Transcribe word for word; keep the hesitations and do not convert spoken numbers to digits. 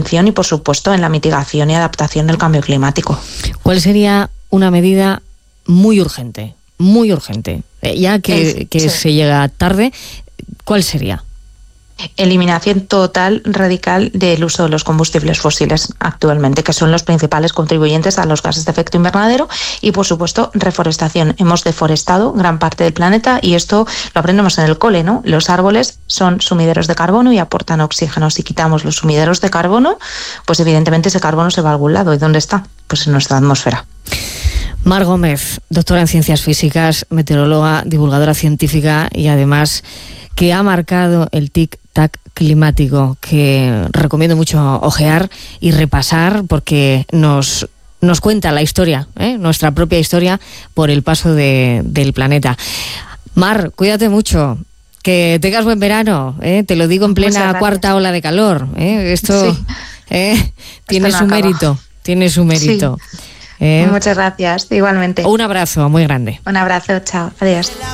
prevención y, por supuesto, en la mitigación y adaptación del cambio climático. ¿Cuál sería una medida muy urgente, muy urgente, eh, ya que, El, que sí. se llega tarde? ¿Cuál sería? Eliminación total, radical del uso de los combustibles fósiles actualmente, que son los principales contribuyentes a los gases de efecto invernadero, y, por supuesto, reforestación. Hemos deforestado gran parte del planeta y esto lo aprendemos en el cole, ¿no? Los árboles son sumideros de carbono y aportan oxígeno. Si quitamos los sumideros de carbono, pues evidentemente ese carbono se va a algún lado. ¿Y dónde está? Pues en nuestra atmósfera. Mar Gómez, doctora en Ciencias Físicas, meteoróloga, divulgadora científica y además que ha marcado el tic-tac climático, que recomiendo mucho ojear y repasar porque nos, nos cuenta la historia, ¿eh? nuestra propia historia por el paso de, del planeta. Mar, cuídate mucho, que tengas buen verano, ¿eh? Te lo digo en plena cuarta ola de calor. ¿eh? Esto sí. ¿eh? tiene Esto no su acaba. mérito, tiene su mérito. Sí. ¿Eh? Muchas gracias, igualmente. Un abrazo muy grande. Un abrazo, chao, adiós.